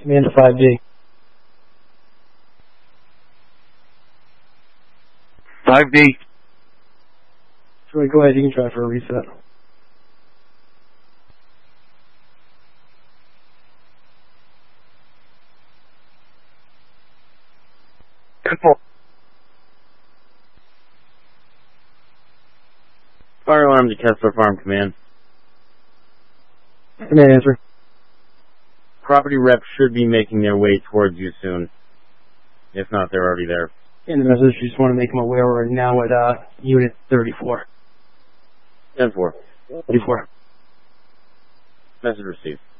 Command to 5D. 5D. Troy, go ahead. You can try for a reset. Fire alarm to Kessler Farm Command. Command answer. Property reps should be making their way towards you soon. If not, they're already there. In the message, you just want to make them aware we're now at Unit 34. 10-4. 34. Message received.